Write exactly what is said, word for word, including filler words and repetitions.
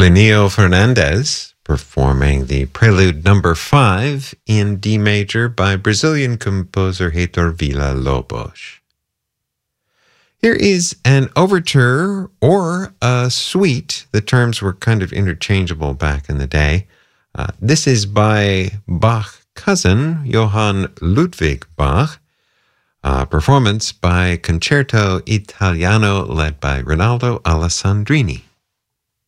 Plinio Fernandez performing the Prelude number five in D major by Brazilian composer Heitor Villa-Lobos. Here is an overture or a suite. The terms were kind of interchangeable back in the day. Uh, this is by Bach's cousin, Johann Ludwig Bach. A performance by Concerto Italiano led by Rinaldo Alessandrini.